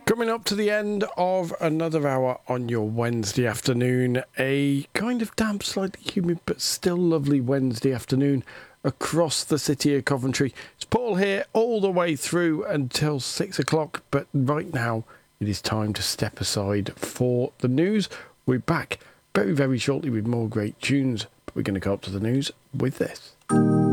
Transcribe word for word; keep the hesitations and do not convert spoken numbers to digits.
Coming up to the end of another hour on your Wednesday afternoon, a kind of damp, slightly humid, but still lovely Wednesday afternoon across the city of Coventry. It's Paul here all the way through until six o'clock, but right now it is time to step aside for the news. We're back very, very shortly with more great tunes, but we're going to go up to the news with this.